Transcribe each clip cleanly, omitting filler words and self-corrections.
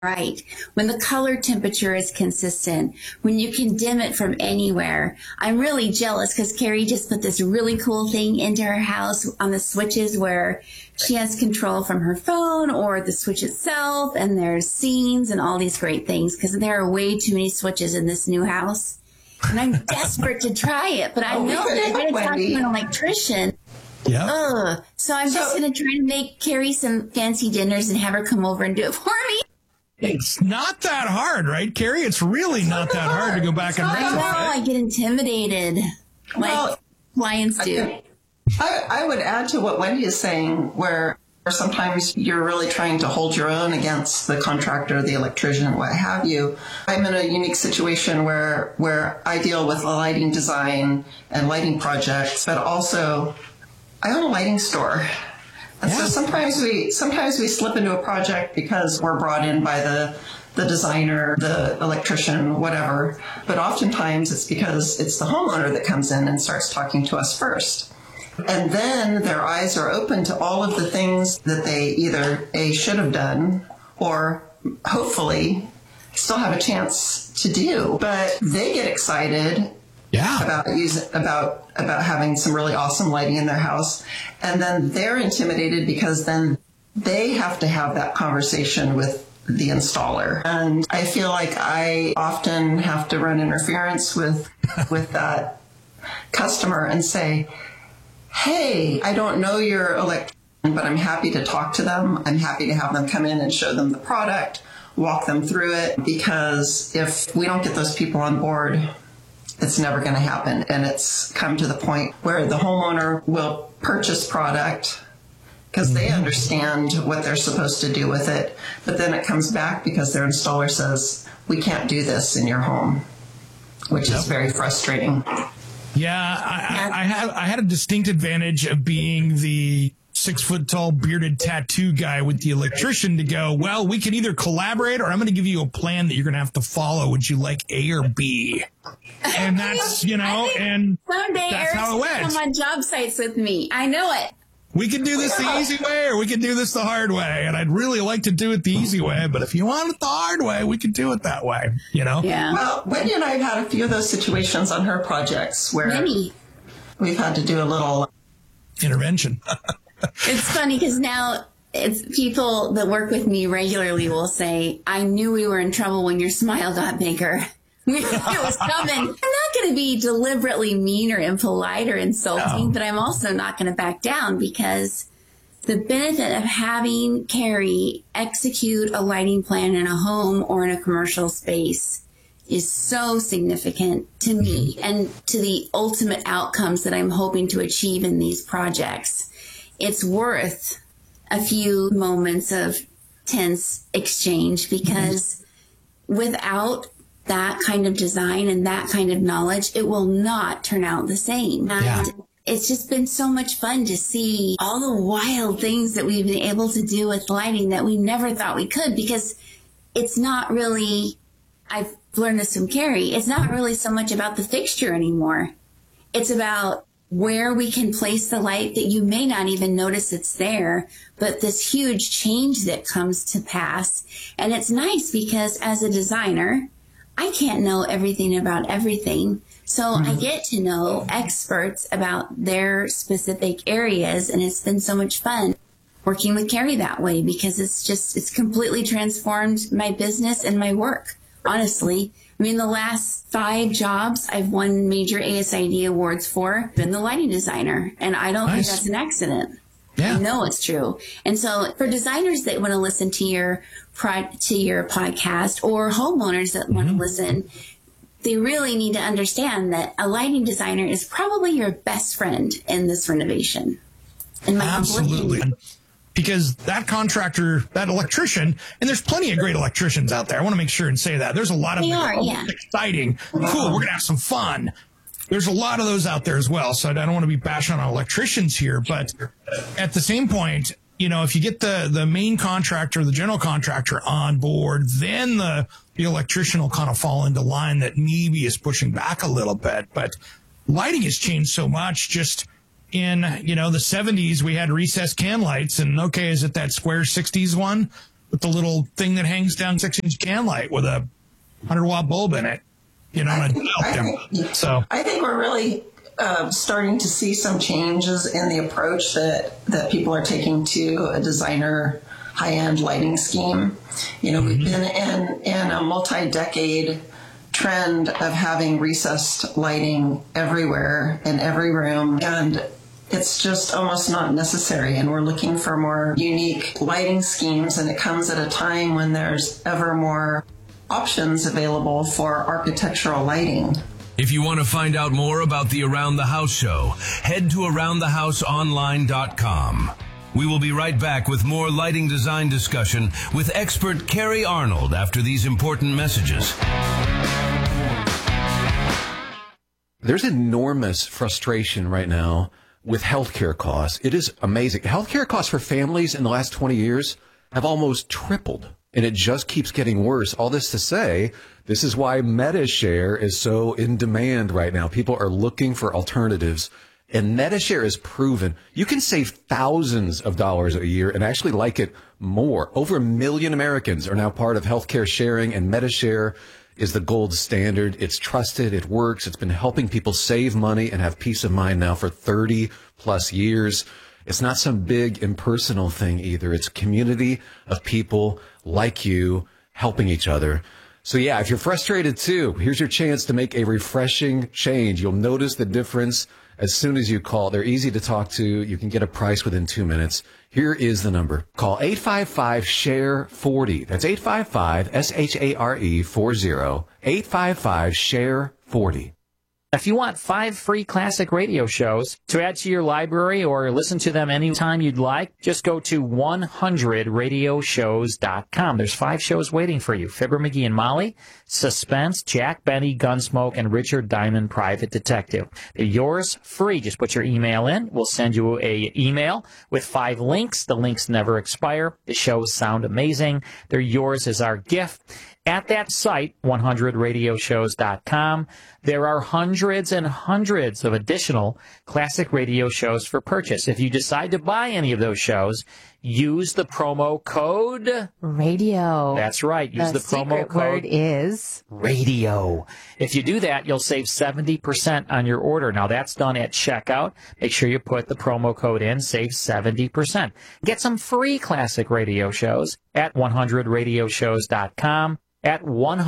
right, when the color temperature is consistent, when you can dim it from anywhere. I'm really jealous because Carrie just put this really cool thing into her house on the switches where she has control from her phone or the switch itself, and there's scenes and all these great things because there are way too many switches in this new house. And I'm desperate to try it, but I know that I'm going to talk to an electrician. Yeah. So I'm just going to try to make Carrie some fancy dinners and have her come over and do it for me. It's not that hard, right, Carrie? It's really not that hard to go back and retrofit. I get intimidated like clients do. I would add to what Wendy is saying, where sometimes you're really trying to hold your own against the contractor, the electrician, what have you. I'm in a unique situation where I deal with lighting design and lighting projects, but also I own a lighting store. And so sometimes we slip into a project because we're brought in by the designer, the electrician, whatever. But oftentimes it's because it's the homeowner that comes in and starts talking to us first. And then their eyes are open to all of the things that they either should have done or hopefully still have a chance to do. But they get excited about having some really awesome lighting in their house. And then they're intimidated because then they have to have that conversation with the installer. And I feel like I often have to run interference with that customer and say, hey, I don't know your electrician, but I'm happy to talk to them. I'm happy to have them come in and show them the product, walk them through it, because if we don't get those people on board, it's never going to happen. And it's come to the point where the homeowner will purchase product because they understand what they're supposed to do with it. But then it comes back because their installer says, we can't do this in your home, which is very frustrating. Yeah, I had a distinct advantage of being the 6-foot-tall bearded tattoo guy with the electrician to go, well, we can either collaborate or I'm going to give you a plan that you're going to have to follow. Would you like A or B? And that's, and someday that's how it went. Come on job sites with me. I know it. We can do this the easy way or we can do this the hard way. And I'd really like to do it the easy way. But if you want it the hard way, we can do it that way, Yeah. Well, Wendy and I have had a few of those situations on her projects where we've had to do a little intervention. It's funny because now it's people that work with me regularly will say, I knew we were in trouble when your smile got bigger. It was coming. I'm not going to be deliberately mean or impolite or insulting, but I'm also not going to back down because the benefit of having Carrie execute a lighting plan in a home or in a commercial space is so significant to me and to the ultimate outcomes that I'm hoping to achieve in these projects. It's worth a few moments of tense exchange because without that kind of design and that kind of knowledge, it will not turn out the same. And it's just been so much fun to see all the wild things that we've been able to do with lighting that we never thought we could, because it's not really, I've learned this from Carrie, it's not really so much about the fixture anymore. It's about where we can place the light that you may not even notice it's there, but this huge change that comes to pass. And it's nice because as a designer, I can't know everything about everything. So I get to know experts about their specific areas. And it's been so much fun working with Carrie that way because it's completely transformed my business and my work. Honestly, I mean, the last 5 jobs I've won major ASID awards for, been the lighting designer. And I don't think that's an accident. Yeah. I know it's true. And so for designers that want to listen to your podcast or homeowners that want to listen, they really need to understand that a lighting designer is probably your best friend in this renovation. Absolutely. Because that contractor, that electrician, and there's plenty of great electricians out there. I want to make sure and say that. There's a lot of exciting, cool, we're going to have some fun. There's a lot of those out there as well. So I don't want to be bashing on electricians here. But at the same point, if you get the main contractor, the general contractor on board, then the electrician will kind of fall into line that maybe is pushing back a little bit. But lighting has changed so much. Just in, the 70s, we had recessed can lights. And, okay, is it that square 60s one? with the little thing that hangs down 6-inch can light with a 100-watt bulb in it. You know, I think we're really starting to see some changes in the approach that people are taking to a designer high-end lighting scheme. You know, we've been in a multi-decade trend of having recessed lighting everywhere in every room, and it's just almost not necessary. And we're looking for more unique lighting schemes, and it comes at a time when there's ever more options available for architectural lighting. If you want to find out more about the Around the House show, head to AroundTheHouseOnline.com. We will be right back with more lighting design discussion with expert Carrie Arnold after these important messages. There's enormous frustration right now with healthcare costs. It is amazing. Healthcare costs for families in the last 20 years have almost tripled, and it just keeps getting worse. All this to say, this is why MediShare is so in demand right now. People are looking for alternatives, and MediShare is proven you can save thousands of dollars a year and actually like it more. Over 1 million Americans are now part of healthcare sharing, and MediShare is the gold standard. It's trusted. It works. It's been helping people save money and have peace of mind now for 30 plus years. It's not some big impersonal thing either. It's a community of people like you helping each other. So yeah, if you're frustrated too, here's your chance to make a refreshing change. You'll notice the difference as soon as you call. They're easy to talk to. You can get a price within 2 minutes. Here is the number. Call 855-SHARE-40. That's 855-SHARE-40. 855-SHARE-40. If you want 5 free classic radio shows to add to your library or listen to them anytime you'd like, just go to 100radioshows.com. There's 5 shows waiting for you. Fibber McGee and Molly, Suspense, Jack Benny, Gunsmoke, and Richard Diamond, Private Detective. They're yours free. Just put your email in. We'll send you an email with 5 links. The links never expire. The shows sound amazing. They're yours as our gift. At that site, 100radioshows.com, there are hundreds and hundreds of additional classic radio shows for purchase. If you decide to buy any of those shows, use the promo code radio. That's right. Use the promo code. Word is radio. If you do that, you'll save 70% on your order. Now, that's done at checkout. Make sure you put the promo code in. Save 70%. Get some free classic radio shows at 100radioshows.com. At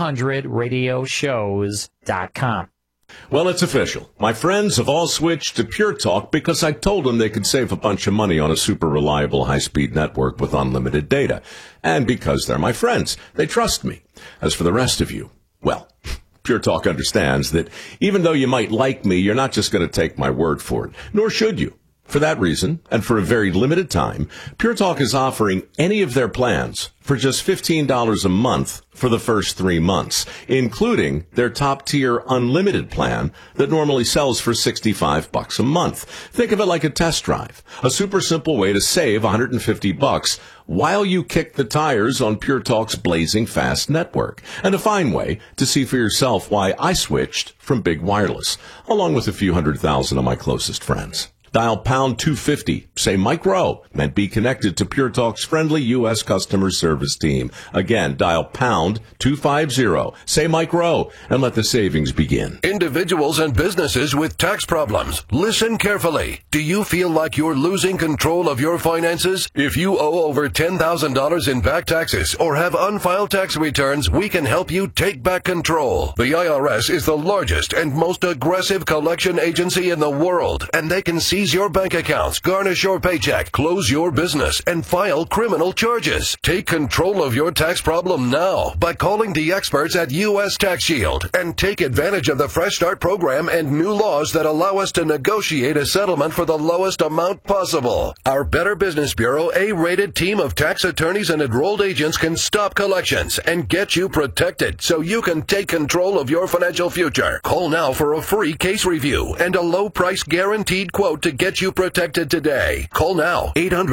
100radioshows.com. Well, it's official. My friends have all switched to Pure Talk because I told them they could save a bunch of money on a super reliable high-speed network with unlimited data. And because they're my friends, they trust me. As for the rest of you, well, Pure Talk understands that even though you might like me, you're not just going to take my word for it, nor should you. For that reason, and for a very limited time, Pure Talk is offering any of their plans for just $15 a month for the first 3 months, including their top-tier unlimited plan that normally sells for $65 a month. Think of it like a test drive, a super simple way to save $150 while you kick the tires on Pure Talk's blazing fast network, and a fine way to see for yourself why I switched from big wireless, along with a few 100,000 of my closest friends. Dial pound 250, say Mike Rowe, and be connected to Pure Talk's friendly U.S. customer service team. Again, dial pound 250, say Mike Rowe, and let the savings begin. Individuals and businesses with tax problems, listen carefully. Do you feel like you're losing control of your finances? If you owe over $10,000 in back taxes or have unfiled tax returns, we can help you take back control. The IRS is the largest and most aggressive collection agency in the world, and they can seize your bank accounts, garnish your paycheck, close your business, and file criminal charges. Take control of your tax problem now by calling the experts at U.S. Tax Shield and take advantage of the Fresh Start program and new laws that allow us to negotiate a settlement for the lowest amount possible. Our Better Business Bureau A-rated team of tax attorneys and enrolled agents can stop collections and get you protected so you can take control of your financial future. Call now for a free case review and a low price guaranteed quote to get you protected today. Call now,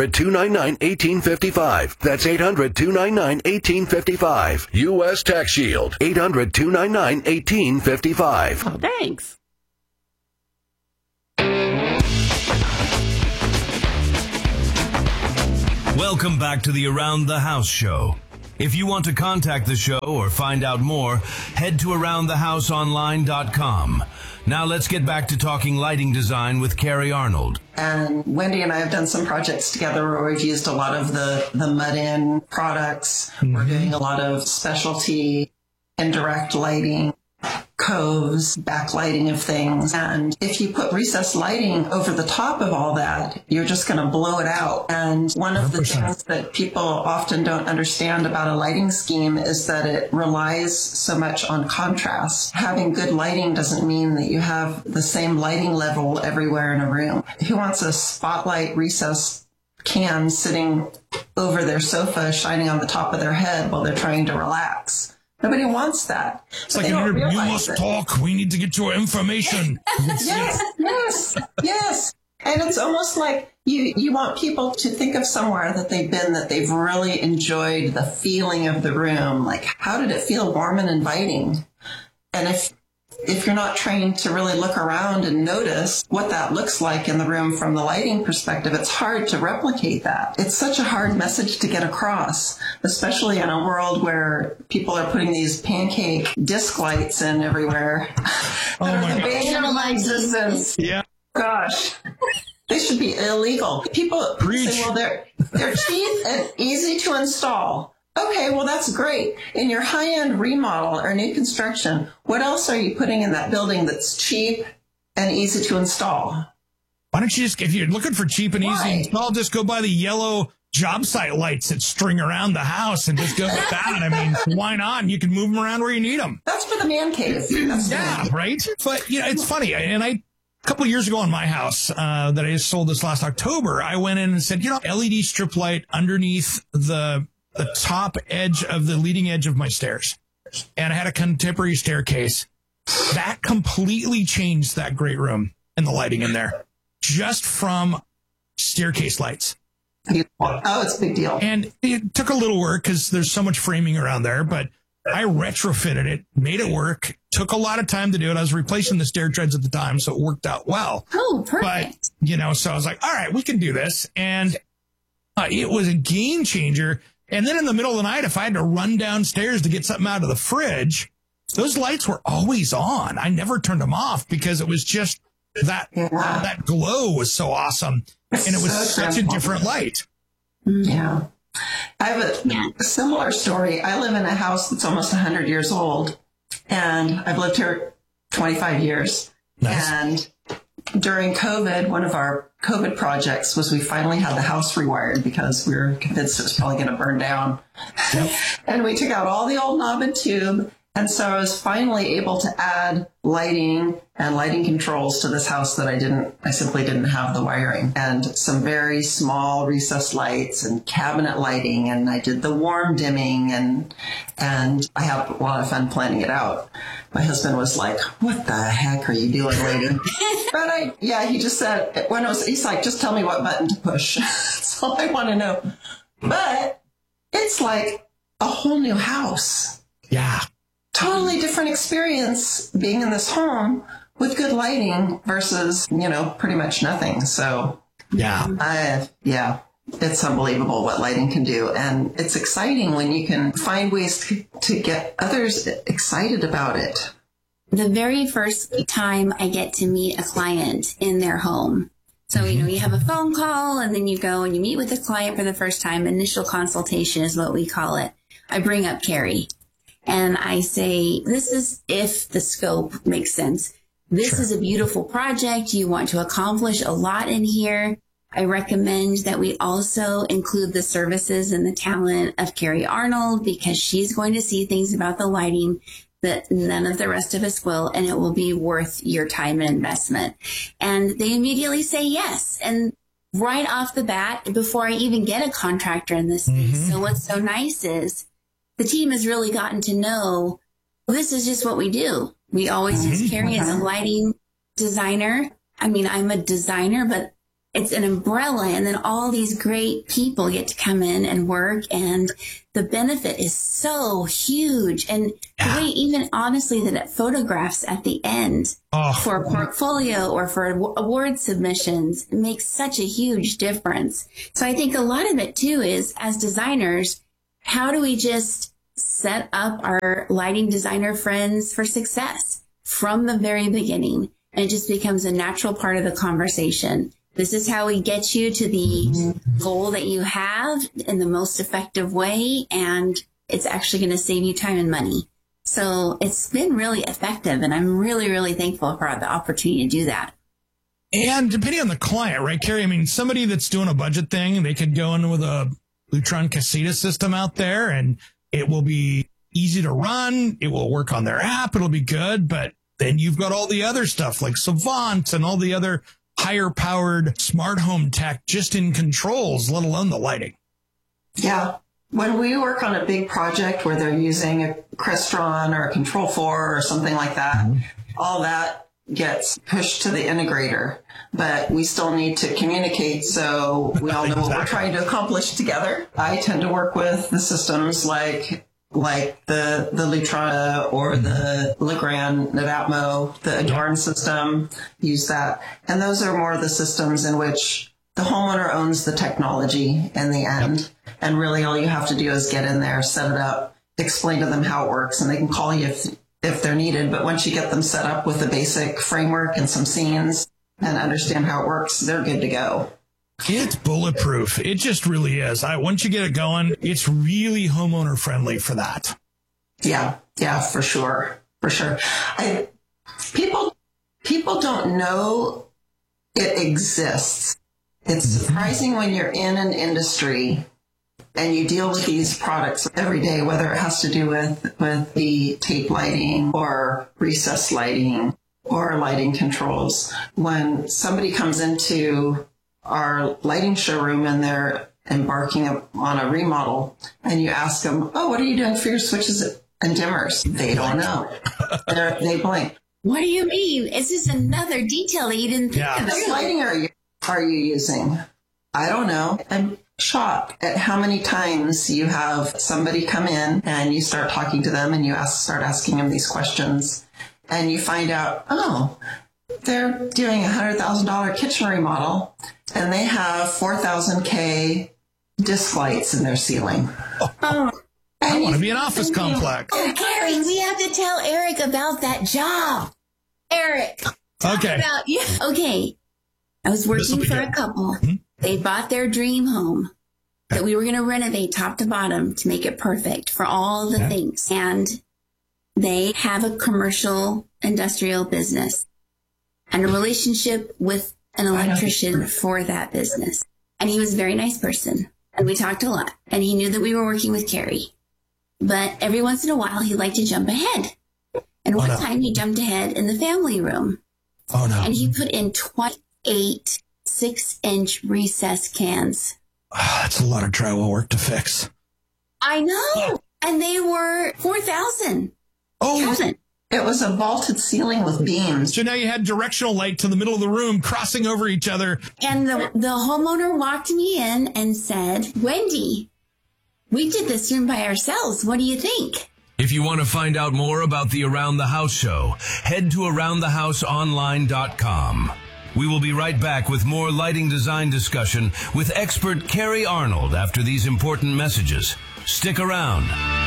800-299-1855. That's 800-299-1855. U.S. Tax Shield, 800-299-1855. Oh, thanks. Welcome back to the Around the House show. If you want to contact the show or find out more, head to AroundTheHouseOnline.com. Now let's get back to talking lighting design with Carrie Arnold. And Wendy and I have done some projects together where we've used a lot of the Mud-In products. We're doing a lot of specialty indirect lighting, coves, backlighting of things. And if you put recessed lighting over the top of all that, you're just going to blow it out. And one of the things that people often don't understand about a lighting scheme is that it relies so much on contrast. Having good lighting doesn't mean that you have the same lighting level everywhere in a room. Who wants a spotlight recessed can sitting over their sofa shining on the top of their head while they're trying to relax? Nobody wants that. It's like, you must talk. We need to get your information. Yes. And it's almost like you want people to think of somewhere that they've been, that they've really enjoyed the feeling of the room. Like, how did it feel warm and inviting? And if you're not trained to really look around and notice what that looks like in the room from the lighting perspective, it's hard to replicate that. It's such a hard message to get across, especially in a world where people are putting these pancake disc lights in everywhere. Oh my gosh. Yeah. Gosh. They should be illegal. People say, well, they're cheap and easy to install. Okay, well, that's great. In your high-end remodel or new construction, what else are you putting in that building that's cheap and easy to install? Why don't you just, if you're looking for cheap and easy to install, just go buy the yellow job site lights that string around the house and just go with that. I mean, why not? You can move them around where you need them. That's for the man cave. Right? But, it's funny. And a couple of years ago on my house that I just sold this last October, I went in and said, LED strip light underneath the top edge of the leading edge of my stairs. And I had a contemporary staircase. That completely changed that great room and the lighting in there just from staircase lights. Oh, it's a big deal. And it took a little work because there's so much framing around there, but I retrofitted it, made it work, took a lot of time to do it. I was replacing the stair treads at the time, so it worked out well. Oh, perfect. But, so I was like, all right, we can do this. And it was a game changer. And then in the middle of the night, if I had to run downstairs to get something out of the fridge, those lights were always on. I never turned them off because it was just that glow was so awesome. And it was such a different light. Yeah. I have a similar story. I live in a house that's almost 100 years old, and I've lived here 25 years. Nice. And during COVID, one of our COVID projects was we finally had the house rewired because we were convinced it was probably going to burn down. Yep. And we took out all the old knob and tube. And so I was finally able to add lighting and lighting controls to this house that I simply didn't have the wiring, and some very small recessed lights and cabinet lighting. And I did the warm dimming, and I had a lot of fun planning it out. My husband was like, "What the heck are you doing, lady?" But he just said, he's like, "Just tell me what button to push." That's all I want to know. But it's like a whole new house. Yeah. Totally different experience being in this home with good lighting versus, pretty much nothing. So, it's unbelievable what lighting can do. And it's exciting when you can find ways to get others excited about it. The very first time I get to meet a client in their home. So, you have a phone call and then you go and you meet with the client for the first time. Initial consultation is what we call it. I bring up Carrie. And I say, this is if the scope makes sense. This is a beautiful project. You want to accomplish a lot in here. I recommend that we also include the services and the talent of Carrie Arnold, because she's going to see things about the lighting that none of the rest of us will, and it will be worth your time and investment. And they immediately say yes. And right off the bat, before I even get a contractor in this space. So what's so nice is the team has really gotten to know, this is just what we do. We always use Carrie as a lighting designer. I mean, I'm a designer, but it's an umbrella. And then all these great people get to come in and work. And the benefit is so huge. And the way, even honestly, that it photographs at the end for a portfolio or for award submissions makes such a huge difference. So I think a lot of it, too, is as designers, how do we just set up our lighting designer friends for success from the very beginning? And it just becomes a natural part of the conversation. This is how we get you to the goal that you have in the most effective way. And it's actually going to save you time and money. So it's been really effective. And I'm really, really thankful for the opportunity to do that. And depending on the client, right, Carrie? I mean, somebody that's doing a budget thing, they could go in with a Lutron Casita system out there and it will be easy to run. It will work on their app. It'll be good. But then you've got all the other stuff like Savant and all the other higher powered smart home tech just in controls, let alone the lighting. Yeah. When we work on a big project where they're using a Crestron or a Control4 or something like that, all that gets pushed to the integrator. But we still need to communicate so we all know what we're trying to accomplish together. I tend to work with the systems like the Lutron or the Legrand Netatmo, the Adorn system, use that. And those are more the systems in which the homeowner owns the technology in the end. And really all you have to do is get in there, set it up, explain to them how it works, and they can call you if they're needed. But once you get them set up with a basic framework and some scenes and understand how it works, they're good to go. It's bulletproof. It just really is. Once you get it going, it's really homeowner friendly for that. Yeah, for sure. For sure. People don't know it exists. It's surprising when you're in an industry and you deal with these products every day, whether it has to do with the tape lighting or recessed lighting or lighting controls. When somebody comes into our lighting showroom and they're embarking on a remodel and you ask them, oh, what are you doing for your switches and dimmers? They don't know. They blink. What do you mean? Is this another detail that you didn't think of? What lighting are you using? I don't know. I'm shocked at how many times you have somebody come in and you start talking to them and you start asking them these questions and you find out, oh, they're doing a $100,000 kitchen remodel and they have 4,000K disc lights in their ceiling. Oh. I want to be an office complex. Oh, Gary, we have to tell Eric about that job. Eric. Okay. Okay. I was working for a couple. Mm-hmm. They bought their dream home that we were going to renovate top to bottom to make it perfect for all the things. And they have a commercial industrial business and a relationship with an electrician for that business. And he was a very nice person. And we talked a lot. And he knew that we were working with Carrie. But every once in a while, he liked to jump ahead. And one time he jumped ahead in the family room. Oh, no. And he put in 28 6-inch recess cans. That's a lot of drywall work to fix. I know. And they were $4,000. Oh, it was a vaulted ceiling with beams. So now you had directional light to the middle of the room crossing over each other. And the homeowner walked me in and said, Wendy, we did this room by ourselves. What do you think? If you want to find out more about the Around the House show, head to AroundTheHouseOnline.com. We will be right back with more lighting design discussion with expert Carrie Arnold after these important messages. Stick around.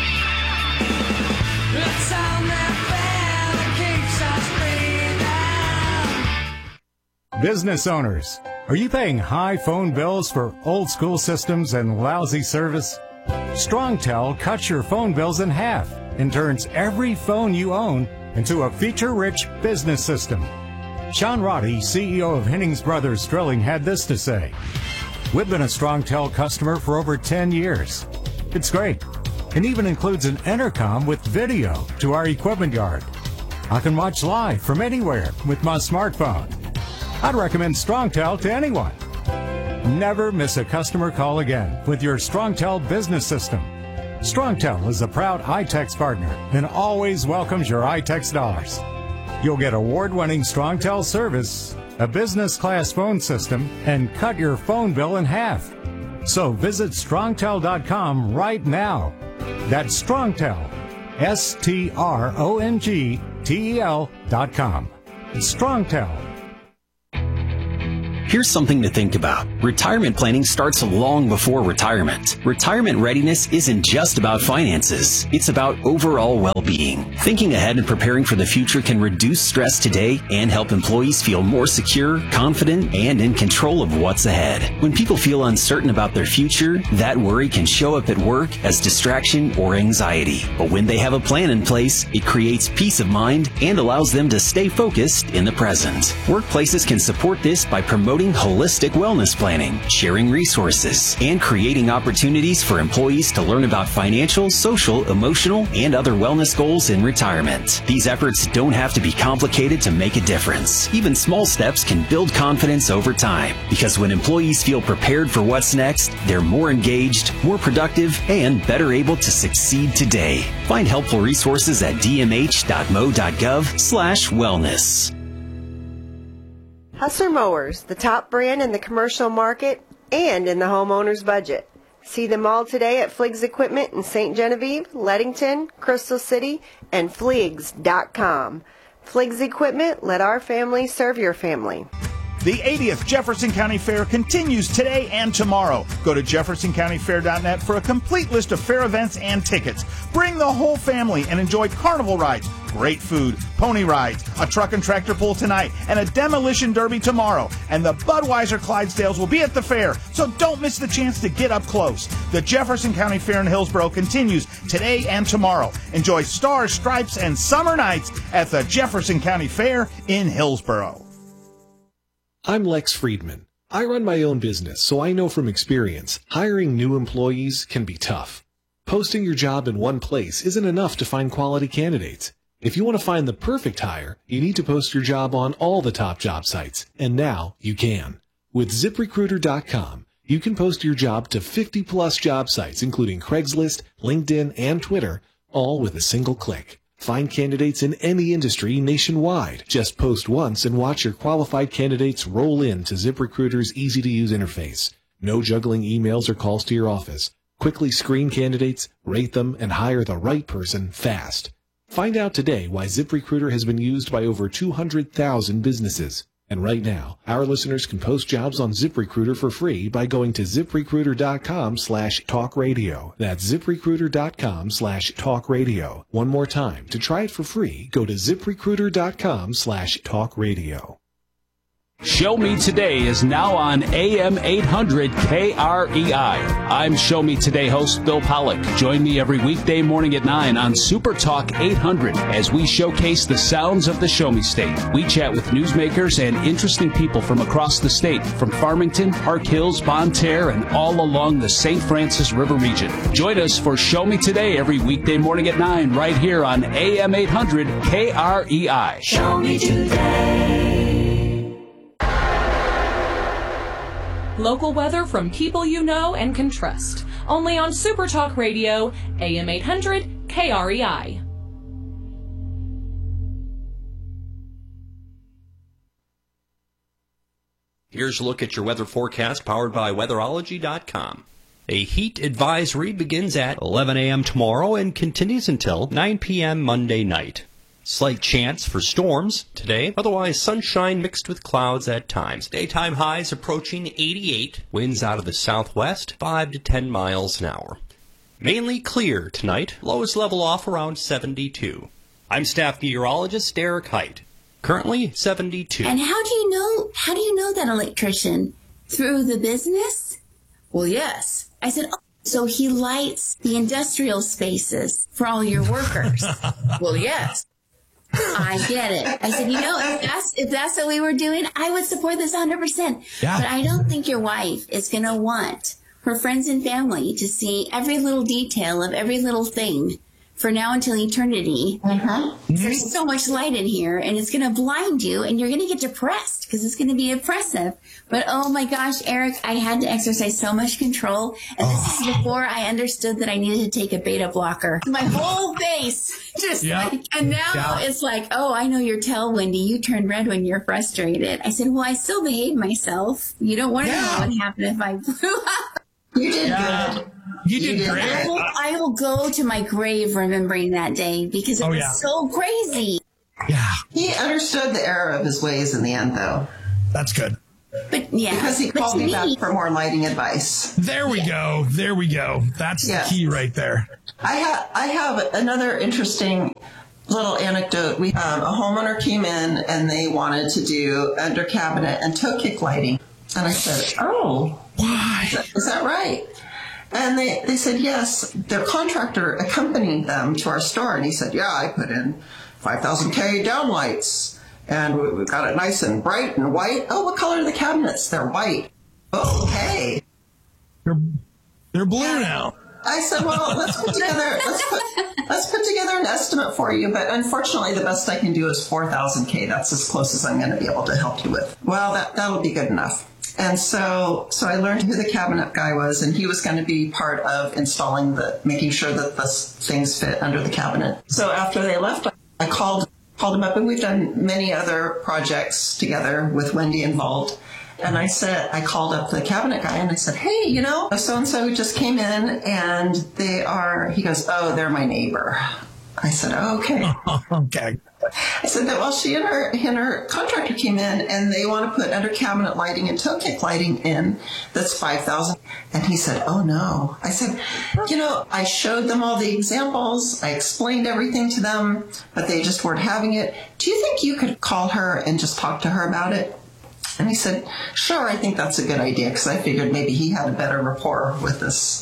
Business owners, are you paying high phone bills for old school systems and lousy service? StrongTel cuts your phone bills in half and turns every phone you own into a feature-rich business system. Sean Roddy, CEO of Hennings Brothers Drilling, had this to say. We've been a StrongTel customer for over 10 years. It's great. It even includes an intercom with video to our equipment yard. I can watch live from anywhere with my smartphone. I'd recommend StrongTel to anyone. Never miss a customer call again with your StrongTel business system. StrongTel is a proud iTex partner and always welcomes your iTex dollars. You'll get award-winning StrongTel service, a business-class phone system, and cut your phone bill in half. So visit StrongTel.com right now. That's StrongTel, StrongTel.com. StrongTel. Here's something to think about. Retirement planning starts long before retirement. Retirement readiness isn't just about finances. It's about overall well-being. Thinking ahead and preparing for the future can reduce stress today and help employees feel more secure, confident, and in control of what's ahead. When people feel uncertain about their future, that worry can show up at work as distraction or anxiety. But when they have a plan in place, it creates peace of mind and allows them to stay focused in the present. Workplaces can support this by promoting holistic wellness planning, sharing resources, and creating opportunities for employees to learn about financial, social, emotional, and other wellness goals in retirement. These efforts don't have to be complicated to make a difference. Even small steps can build confidence over time, because when employees feel prepared for what's next, they're more engaged, more productive, and better able to succeed today. Find helpful resources at dmh.mo.gov/wellness. Hustler Mowers, the top brand in the commercial market and in the homeowner's budget. See them all today at Fliggs Equipment in St. Genevieve, Leadington, Crystal City, and Fliggs.com. Fliggs Equipment, let our family serve your family. The 80th Jefferson County Fair continues today and tomorrow. Go to jeffersoncountyfair.net for a complete list of fair events and tickets. Bring the whole family and enjoy carnival rides, great food, pony rides, a truck and tractor pull tonight, and a demolition derby tomorrow. And the Budweiser Clydesdales will be at the fair, so don't miss the chance to get up close. The Jefferson County Fair in Hillsborough continues today and tomorrow. Enjoy stars, stripes, and summer nights at the Jefferson County Fair in Hillsborough. I'm Lex Friedman. I run my own business, so I know from experience, hiring new employees can be tough. Posting your job in one place isn't enough to find quality candidates. If you want to find the perfect hire, you need to post your job on all the top job sites, and now you can. With ZipRecruiter.com, you can post your job to 50-plus job sites, including Craigslist, LinkedIn, and Twitter, all with a single click. Find candidates in any industry nationwide. Just post once and watch your qualified candidates roll in to ZipRecruiter's easy-to-use interface. No juggling emails or calls to your office. Quickly screen candidates, rate them, and hire the right person fast. Find out today why ZipRecruiter has been used by over 200,000 businesses. And right now, our listeners can post jobs on ZipRecruiter for free by going to ZipRecruiter.com/talkradio. That's ZipRecruiter.com/talkradio. One more time, to try it for free, go to ZipRecruiter.com/talkradio. Show Me Today is now on AM 800 KREI. I'm Show Me Today host Bill Pollock. Join me every weekday morning at 9 on Super Talk 800 as we showcase the sounds of the Show Me State. We chat with newsmakers and interesting people from across the state, from Farmington, Park Hills, Bonne Terre, and all along the St. Francis River region. Join us for Show Me Today every weekday morning at 9 right here on AM 800 KREI. Show Me Today. Local weather from people you know and can trust. Only on Super Talk Radio, AM 800 KREI. Here's a look at your weather forecast powered by weatherology.com. A heat advisory begins at 11 a.m. tomorrow and continues until 9 p.m. Monday night. Slight chance for storms today, otherwise sunshine mixed with clouds at times. Daytime highs approaching 88, winds out of the southwest, 5 to 10 miles an hour. Mainly clear tonight, lowest level off around 72. I'm staff meteorologist Derek Height. Currently 72. And how do you know that electrician? Through the business? Well, yes. I said, oh, so he lights the industrial spaces for all your workers. Well, yes. I get it. I said, if that's what we were doing, I would support this 100%. Yeah. But I don't think your wife is going to want her friends and family to see every little detail of every little thing for now until eternity. There's so much light in here, and it's going to blind you, and you're going to get depressed because it's going to be oppressive. But oh my gosh, Eric, I had to exercise so much control, and this is before I understood that I needed to take a beta blocker. My whole face and now it's like, oh, I know your tell, Wendy. You turn red when you're frustrated. I said, well, I still behave myself. You don't want to know what happened if I blew up. You did good. You did great. I will go to my grave remembering that day because it was so crazy. Yeah. He understood the error of his ways in the end, though. That's good. But yeah, because he called me back for more lighting advice. There we go. There we go. That's the key right there. I have another interesting little anecdote. A homeowner came in and they wanted to do under cabinet and toe kick lighting. And I said, oh, why? Is that right? And they said, yes. Their contractor accompanied them to our store. And he said, yeah, I put in 5,000K downlights. And we've got it nice and bright and white. Oh, what color are the cabinets? They're white. Okay. They're blue now. I said, well, let's put together an estimate for you. But unfortunately, the best I can do is 4,000K. That's as close as I'm going to be able to help you with. Well, that'll be good enough. And so I learned who the cabinet guy was, and he was going to be part of installing making sure that the things fit under the cabinet. So after they left, I called him up, and we've done many other projects together with Wendy involved. And I called up the cabinet guy and I said, hey, so-and-so just came in and he goes, oh, they're my neighbor. I said, oh, okay. Okay. I said that, well, she and her contractor came in and they want to put under cabinet lighting and toe kick lighting in. That's 5,000. And he said, oh no. I said, I showed them all the examples. I explained everything to them, but they just weren't having it. Do you think you could call her and just talk to her about it? And he said, sure, I think that's a good idea, because I figured maybe he had a better rapport with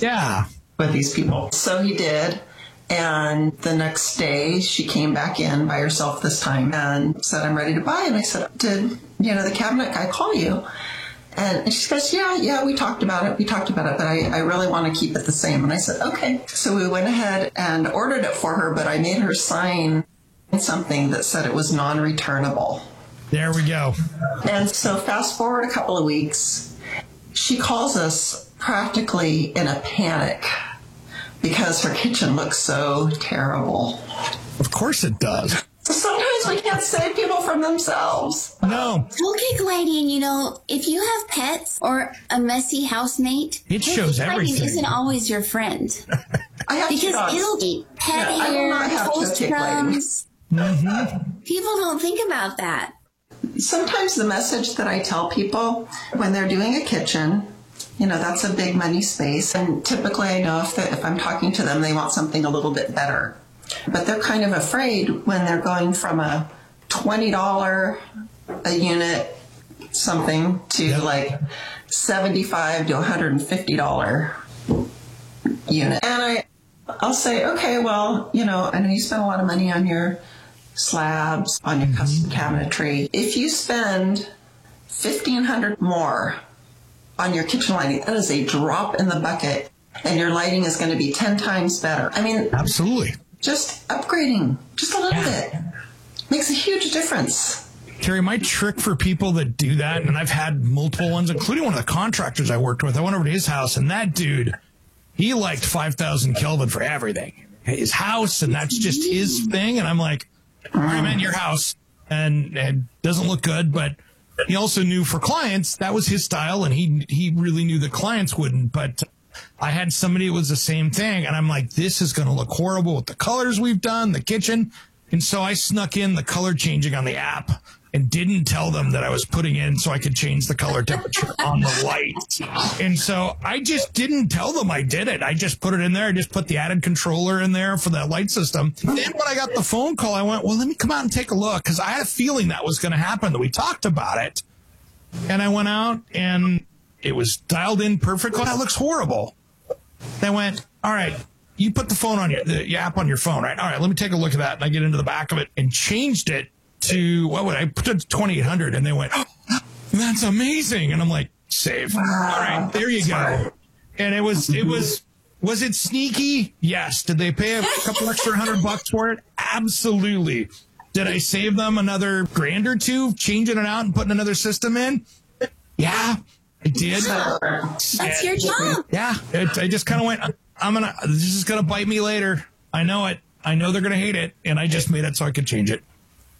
with these people. So he did. And the next day she came back in by herself this time and said, I'm ready to buy. And I said, did, the cabinet guy call you? And she goes, yeah, we talked about it, but I really want to keep it the same. And I said, okay. So we went ahead and ordered it for her, but I made her sign something that said it was non-returnable. There we go. And so fast forward a couple of weeks, she calls us practically in a panic because her kitchen looks so terrible. Of course it does. So sometimes we can't save people from themselves. No. Toe kick lighting, if you have pets or a messy housemate, it shows everything. Lighting isn't always your friend. I have because it'll be pet hair, toast crumbs. Mm-hmm. People don't think about that. Sometimes the message that I tell people when they're doing a kitchen, that's a big money space. And typically I know if I'm talking to them, they want something a little bit better. But they're kind of afraid when they're going from a $20 a unit something to like $75 to $150 unit. And I'll say, okay, well, I know you spend a lot of money on your slabs, on your custom cabinetry. If you spend $1,500 more on your kitchen lighting, that is a drop in the bucket, and your lighting is going to be 10 times better. I mean, absolutely. Just upgrading just a little bit makes a huge difference. Carrie, my trick for people that do that, and I've had multiple ones, including one of the contractors I worked with. I went over to his house, and that dude, he liked 5,000 Kelvin for everything. His house, and that's just his thing. And I'm like, all right, man, your house, and it doesn't look good, but he also knew for clients that was his style, and he really knew the clients wouldn't. But I had somebody that was the same thing, and I'm like, this is going to look horrible with the colors we've done, the kitchen. And so I snuck in the color changing on the app and didn't tell them that I was putting in so I could change the color temperature on the light. And so I just didn't tell them I did it. I just put it in there. I just put the added controller in there for that light system. Then when I got the phone call, I went, well, let me come out and take a look, because I had a feeling that was going to happen, that we talked about it. And I went out and it was dialed in perfectly. That looks horrible. They went, all right, you put the phone on the app on your phone, right? All right, let me take a look at that. And I get into the back of it and changed it to, what would I put it to 2,800? And they went, oh, that's amazing. And I'm like, save. All right, there you go. And it was it sneaky? Yes. Did they pay a couple extra $100 for it? Absolutely. Did I save them another $1,000 or $2 changing it out and putting another system in? Yeah, I did. That's your job. Yeah. I just kind of went, this is going to bite me later. I know it. I know they're going to hate it. And I just made it so I could change it.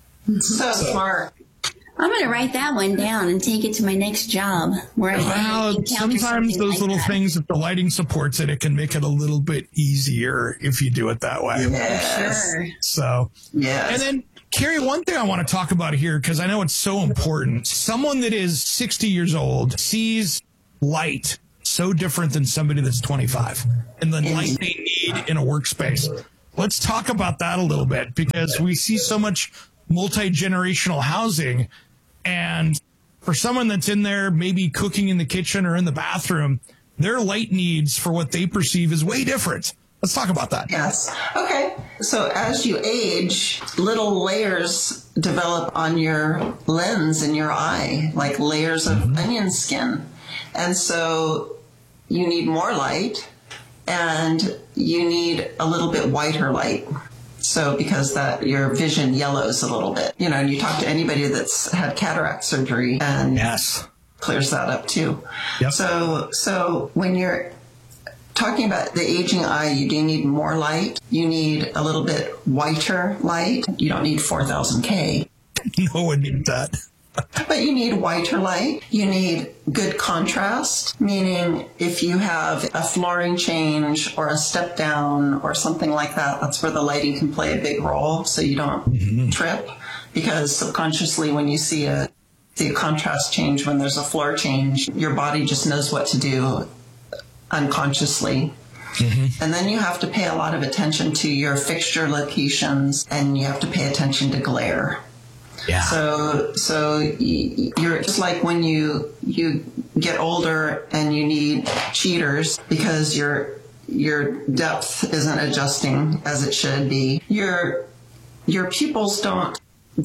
So smart. I'm going to write that one down and take it to my next job. Where sometimes those little things, if the lighting supports it, it can make it a little bit easier if you do it that way. Yes. Sure. So, yes. And then Carrie, one thing I want to talk about here, because I know it's so important. Someone that is 60 years old sees light so different than somebody that's 25 and the light they need in a workspace. Let's talk about that a little bit, because we see so much multi-generational housing, and for someone that's in there maybe cooking in the kitchen or in the bathroom, their light needs for what they perceive is way different. Let's talk about that. Yes. Okay. So as you age, little layers develop on your lens in your eye, like layers of onion skin. And so you need more light, and you need a little bit whiter light. So because that your vision yellows a little bit, and you talk to anybody that's had cataract surgery, and clears that up too. Yep. So when you're talking about the aging eye, you do need more light. You need a little bit whiter light. You don't need 4,000 K. No one needs that. But you need whiter light. You need good contrast, meaning if you have a flooring change or a step down or something like that, that's where the lighting can play a big role, so you don't trip. Because subconsciously, when you see a contrast change, when there's a floor change, your body just knows what to do unconsciously. And then you have to pay a lot of attention to your fixture locations, and you have to pay attention to glare. Yeah. So you're just like when you get older and you need cheaters because your depth isn't adjusting as it should be. Your pupils don't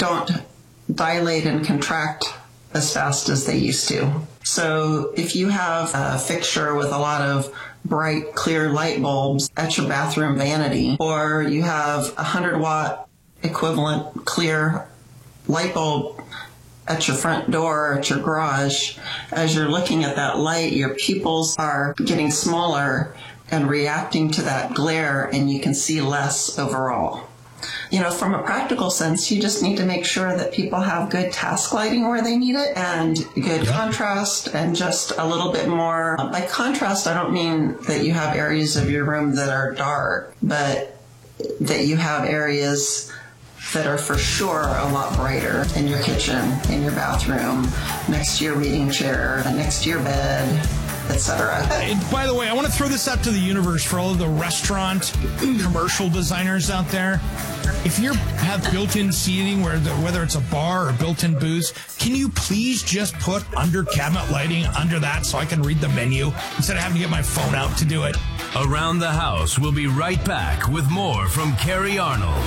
dilate and contract as fast as they used to. So if you have a fixture with a lot of bright, clear light bulbs at your bathroom vanity, or you have 100-watt equivalent clear light bulb at your front door, at your garage, as you're looking at that light, your pupils are getting smaller and reacting to that glare, and you can see less overall. From a practical sense, you just need to make sure that people have good task lighting where they need it, and good contrast, and just a little bit more. By contrast, I don't mean that you have areas of your room that are dark, but that you have areas that are for sure a lot brighter in your kitchen, in your bathroom, next to your reading chair, next to your bed, etc. By the way, I want to throw this out to the universe for all of the restaurant commercial designers out there. If you have built-in seating, whether it's a bar or built-in booze, can you please just put under cabinet lighting under that so I can read the menu instead of having to get my phone out to do it? Around the House, we'll be right back with more from Carrie Arnold.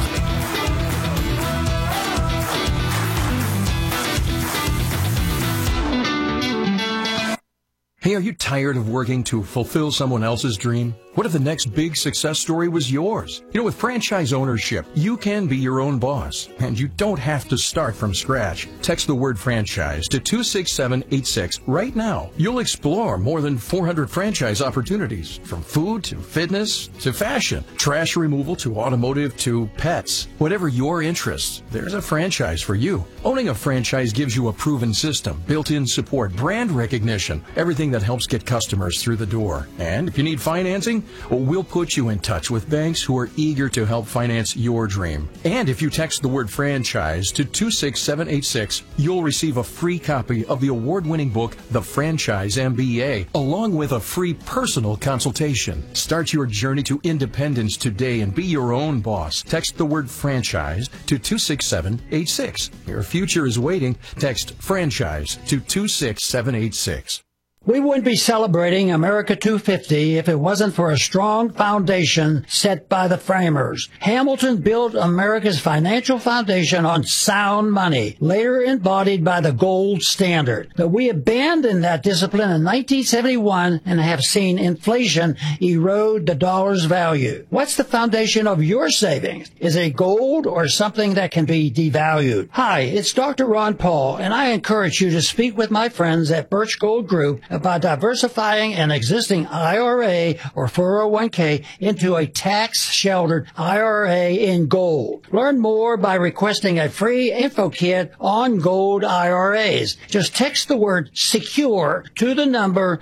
Hey, are you tired of working to fulfill someone else's dream? What if the next big success story was yours? With franchise ownership, you can be your own boss, and you don't have to start from scratch. Text the word franchise to 26786 right now. You'll explore more than 400 franchise opportunities, from food to fitness to fashion, trash removal to automotive to pets. Whatever your interests, there's a franchise for you. Owning a franchise gives you a proven system, built-in support, brand recognition, everything that helps get customers through the door. And if you need financing, we'll put you in touch with banks who are eager to help finance your dream. And if you text the word franchise to 26786, you'll receive a free copy of the award-winning book, The Franchise MBA, along with a free personal consultation. Start your journey to independence today and be your own boss. Text the word franchise to 26786. Your future is waiting. Text franchise to 26786. We wouldn't be celebrating America 250 if it wasn't for a strong foundation set by the framers. Hamilton built America's financial foundation on sound money, later embodied by the gold standard. But we abandoned that discipline in 1971 and have seen inflation erode the dollar's value. What's the foundation of your savings? Is it gold or something that can be devalued? Hi, it's Dr. Ron Paul, and I encourage you to speak with my friends at Birch Gold Group about diversifying an existing IRA or 401k into a tax-sheltered IRA in gold. Learn more by requesting a free info kit on gold IRAs. Just text the word SECURE to the number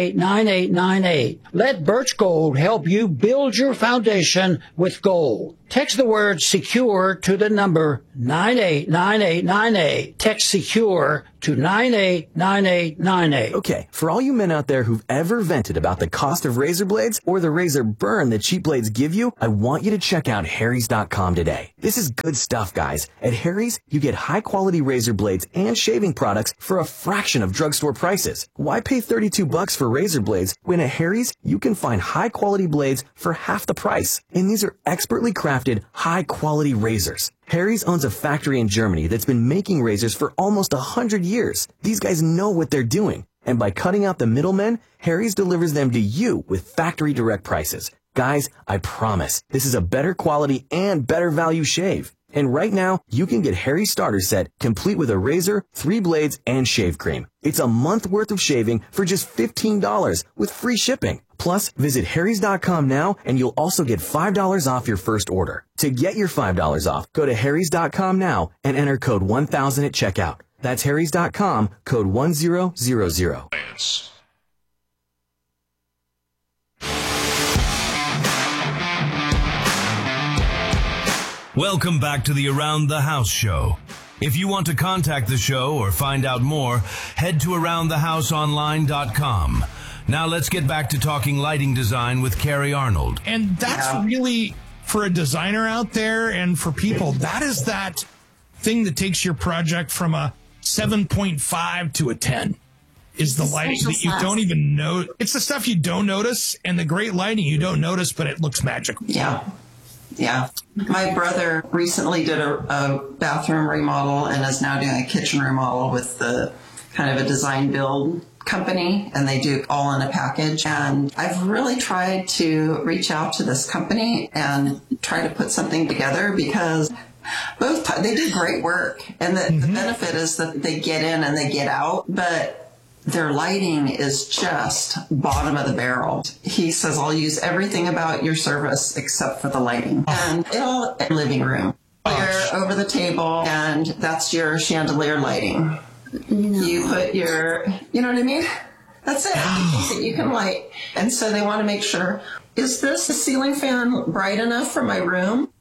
989898. Let Birch Gold help you build your foundation with gold. Text the word secure to the number 989898. Text secure to 989898. Okay, for all you men out there who've ever vented about the cost of razor blades or the razor burn that cheap blades give you, I want you to check out Harry's.com today. This is good stuff, guys. At Harry's, you get high-quality razor blades and shaving products for a fraction of drugstore prices. Why pay $32 for razor blades when at Harry's, you can find high-quality blades for half the price? And these are expertly crafted, high-quality razors. Harry's owns a factory in Germany that's been making razors for almost 100 years. These guys know what they're doing. And by cutting out the middlemen, Harry's delivers them to you with factory direct prices. Guys, I promise, this is a better quality and better value shave. And right now, you can get Harry's starter set complete with a razor, 3 blades, and shave cream. It's a month worth of shaving for just $15 with free shipping. Plus, visit Harry's.com now and you'll also get $5 off your first order. To get your $5 off, go to Harry's.com now and enter code 1000 at checkout. That's Harry's.com, code 1000. Welcome back to the Around the House show. If you want to contact the show or find out more, head to AroundTheHouseOnline.com. Now let's get back to talking lighting design with Carrie Arnold. And that's really, for a designer out there and for people, that is that thing that takes your project from a 7.5 to a 10. Is the lighting that you don't even know. It's the stuff you don't notice, and the great lighting you don't notice, but it looks magical. Yeah. Yeah. My brother recently did a bathroom remodel and is now doing a kitchen remodel with the kind of a design build company, and they do all in a package. And I've really tried to reach out to this company and try to put something together because they do great work. And the benefit is that they get in and they get out, but their lighting is just bottom of the barrel. He says, I'll use everything about your service except for the lighting. And it'll living room. You're over the table, and that's your chandelier lighting. No. You put your, you know what I mean? That's it. That you can light. And so they want to make sure, is this a ceiling fan bright enough for my room?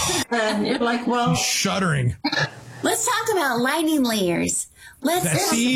And you're like, well. Shuddering. Let's talk about lighting layers. Let's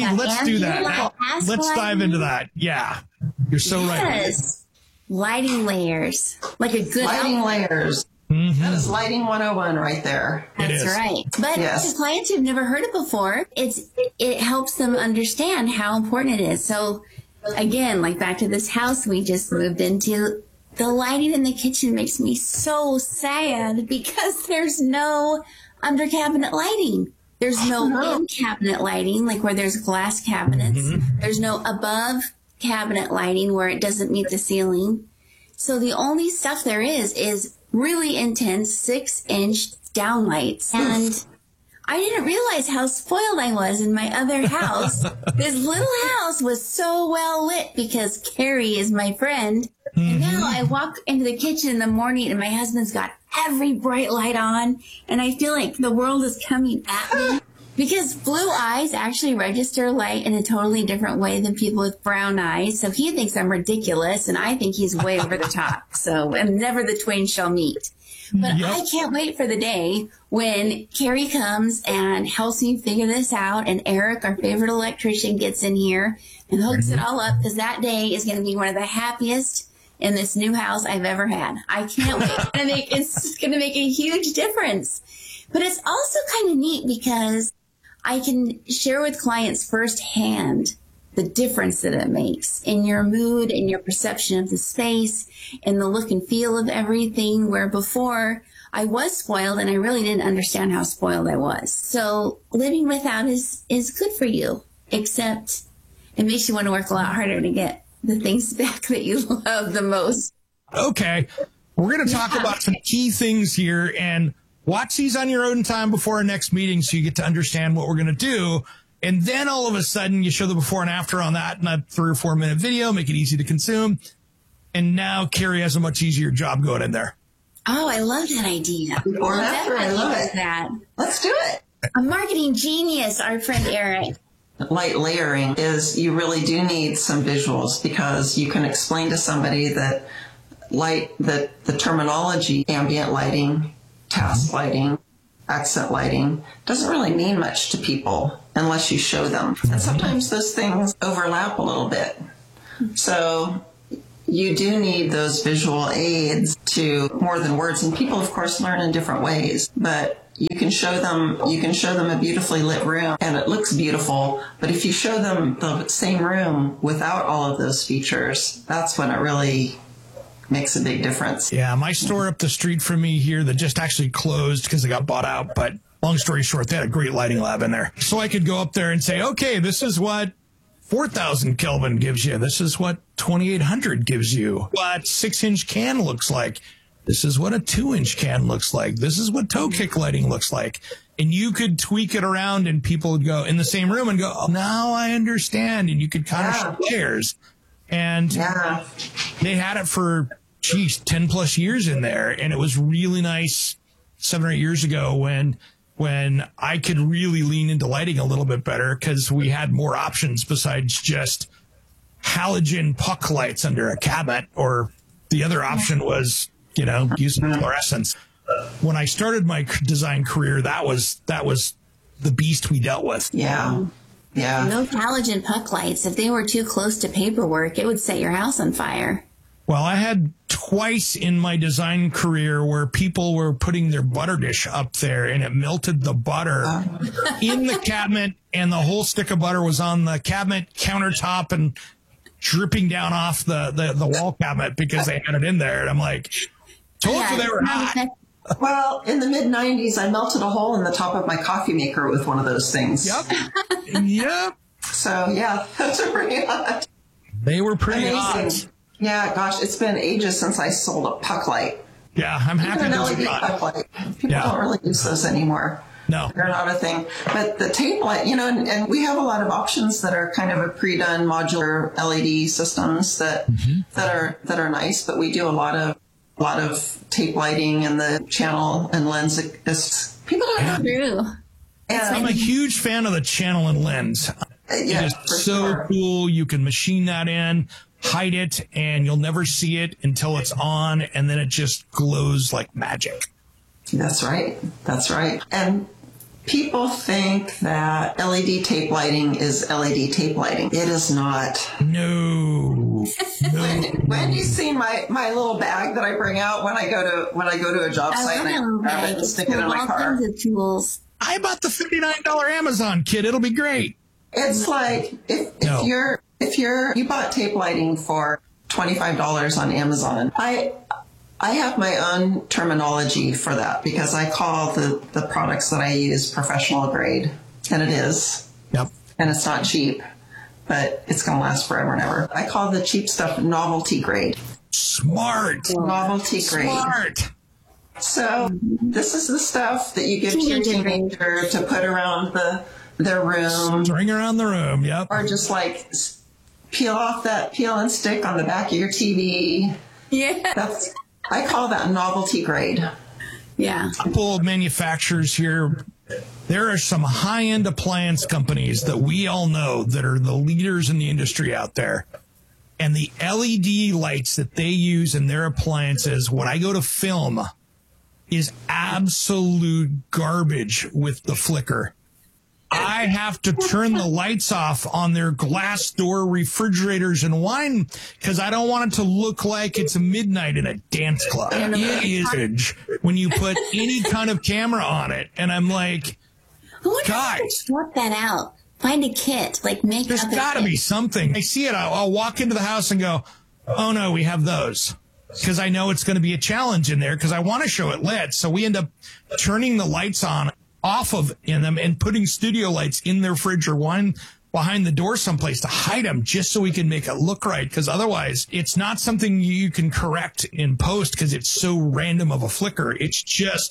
do that. Now, let's dive into that. Yeah. You're so right. Yes. Lighting layers. Like a good lighting layers. Mm-hmm. That is lighting 101 right there. That's right. But to clients who've never heard it before, it helps them understand how important it is. So again, like back to this house we just moved into, the lighting in the kitchen makes me so sad because there's no under cabinet lighting. There's no in cabinet lighting, like where there's glass cabinets. Mm-hmm. There's no above cabinet lighting where it doesn't meet the ceiling. So the only stuff there is really intense 6-inch downlights. And I didn't realize how spoiled I was in my other house. This little house was so well lit because Carrie is my friend. And now I walk into the kitchen in the morning and my husband's got every bright light on, and I feel like the world is coming at me. Because blue eyes actually register light in a totally different way than people with brown eyes. So he thinks I'm ridiculous, and I think he's way over the top. So, and never the twain shall meet. But I can't wait for the day when Carrie comes and helps me figure this out, and Eric, our favorite electrician, gets in here and hooks it all up, because that day is going to be one of the happiest in this new house I've ever had. I can't wait. It's going to make a huge difference. But it's also kind of neat because I can share with clients firsthand the difference that it makes in your mood, in your perception of the space, in the look and feel of everything, where before I was spoiled and I really didn't understand how spoiled I was. So living without is good for you, except it makes you want to work a lot harder to get the things back that you love the most. Okay. We're going to talk about some key things here, and watch these on your own time before our next meeting so you get to understand what we're going to do. And then all of a sudden you show the before and after on that in a 3 or 4 minute video, make it easy to consume. And now Carrie has a much easier job going in there. Oh, I love that idea. Before and after, I love it. That. Let's do it. A marketing genius, our friend Eric. Light layering is, you really do need some visuals, because you can explain to somebody that the terminology ambient lighting task lighting, accent lighting, doesn't really mean much to people unless you show them. And sometimes those things overlap a little bit. So you do need those visual aids to more than words. And people, of course, learn in different ways, but you can show them a beautifully lit room and it looks beautiful. But if you show them the same room without all of those features, that's when it really makes a big difference. Yeah, my store up the street from me here that just actually closed because it got bought out. But long story short, they had a great lighting lab in there. So I could go up there and say, okay, this is what 4,000 Kelvin gives you. This is what 2,800 gives you. What 6-inch can looks like. This is what a 2-inch can looks like. This is what toe kick lighting looks like. And you could tweak it around and people would go in the same room and go, oh, now I understand. And you could kind of show layers. And they had it for, 10 plus years in there. And it was really nice 7 or 8 years ago when I could really lean into lighting a little bit better because we had more options besides just halogen puck lights under a cabinet, or the other option was, using fluorescence. When I started my design career, that was the beast we dealt with. Yeah. And those halogen puck lights, if they were too close to paperwork, it would set your house on fire. Well, I had twice in my design career where people were putting their butter dish up there and it melted the butter in the cabinet, and the whole stick of butter was on the cabinet countertop and dripping down off the wall cabinet because they had it in there. And I'm like, told you they were hot. Well, in the mid-'90s, I melted a hole in the top of my coffee maker with one of those things. Yep. So, yeah, those are pretty hot. They were pretty hot. Yeah, gosh, it's been ages since I sold a puck light. Yeah, I'm happy those are gone. Puck light. People don't really use those anymore. No. They're not a thing. But the tape light, and we have a lot of options that are kind of a pre-done modular LED systems that are nice, but we do a lot of tape lighting and the channel and lens. People don't know. I'm a huge fan of the channel and lens. It is so cool. You can machine that in, hide it, and you'll never see it until it's on, and then it just glows like magic. That's right. And people think that LED tape lighting is LED tape lighting. It is not. No. When you see my little bag that I bring out when I go to a job site and I grab it and stick it in my car. Tools. I bought the $59 Amazon kit. It'll be great. It's like if you bought tape lighting for $25 on Amazon. I have my own terminology for that because I call the products that I use professional grade, and it is. Yep. And it's not cheap, but it's going to last forever and ever. I call the cheap stuff novelty grade. Smart. Novelty grade. Smart. So this is the stuff that you give to your teenager to put around their room. String around the room, yep. Or just like peel and stick on the back of your TV. Yeah. I call that novelty grade. Yeah. A couple of manufacturers here. There are some high-end appliance companies that we all know that are the leaders in the industry out there. And the LED lights that they use in their appliances, when I go to film, is absolute garbage with the flicker. I have to turn the lights off on their glass door refrigerators and wine because I don't want it to look like it's midnight in a dance club. It is when you put any kind of camera on it. And I'm like, guys, sort that out. Find a kit. There's got to be something. I see it. I'll walk into the house and go, oh, no, we have those. Because I know it's going to be a challenge in there because I want to show it lit. So we end up turning the lights off of in them and putting studio lights in their fridge or one behind the door someplace to hide them just so we can make it look right. Because otherwise, it's not something you can correct in post because it's so random of a flicker. It's just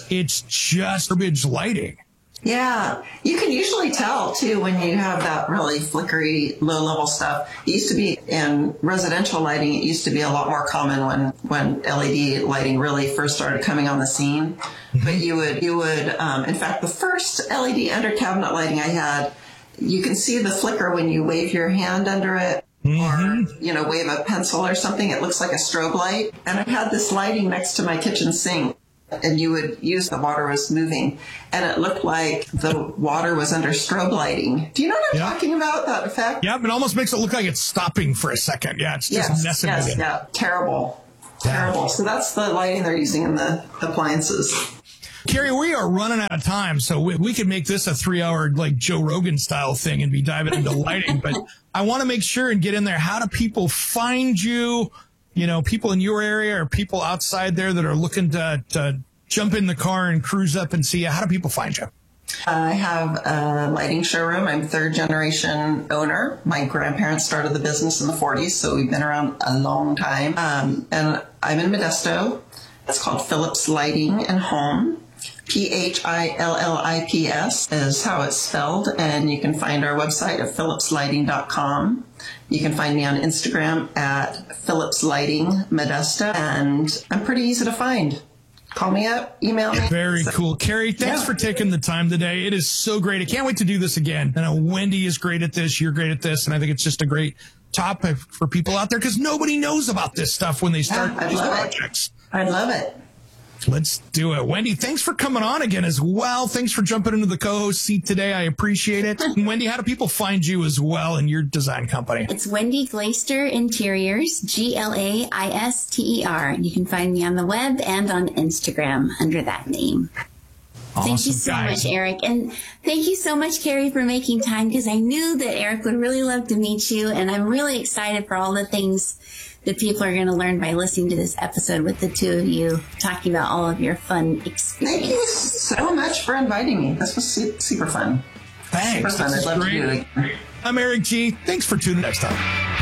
garbage lighting. Yeah, you can usually tell, too, when you have that really flickery, low-level stuff. It used to be in residential lighting, it used to be a lot more common when LED lighting really first started coming on the scene. Mm-hmm. But you would, in fact, the first LED under cabinet lighting I had, you can see the flicker when you wave your hand under it. Mm-hmm. Or, wave a pencil or something. It looks like a strobe light. And I had this lighting next to my kitchen sink. and you would use the water was moving, and it looked like the water was under strobe lighting. Do you know what I'm talking about, that effect? Yeah, it almost makes it look like it's stopping for a second. Yeah, it's just messing with it. Yeah, terrible. So that's the lighting they're using in the appliances. Carrie, we are running out of time, so we could make this a 3-hour like Joe Rogan style thing and be diving into lighting. But I want to make sure and get in there. How do people find you? You know, people in your area or people outside there that are looking to jump in the car and cruise up and see you. How do people find you? I have a lighting showroom. I'm third generation owner. My grandparents started the business in the 40s, so we've been around a long time. And I'm in Modesto. It's called Phillips Lighting and Home. PHILLIPS is how it's spelled, and you can find our website at phillipslighting.com. You can find me on Instagram at Phillips Lighting Modesto, and I'm pretty easy to find. Call me up, email me. Very cool. Carrie, thanks for taking the time today. It is so great. I can't wait to do this again. I know Wendy is great at this. You're great at this. And I think it's just a great topic for people out there because nobody knows about this stuff when they start these projects. I love it. Let's do it. Wendy, thanks for coming on again as well. Thanks for jumping into the co-host seat today. I appreciate it. And Wendy, how do people find you as well in your design company? It's Wendy Glaister Interiors, Glaister. And you can find me on the web and on Instagram under that name. Awesome, thank you so much, Eric. And thank you so much, Carrie, for making time because I knew that Eric would really love to meet you. And I'm really excited for all the things that people are going to learn by listening to this episode with the two of you talking about all of your fun experiences. Thank you so much for inviting me. This was super fun. Thanks. Super fun. I'd love to do it again. I'm Eric G. Thanks for tuning in next time.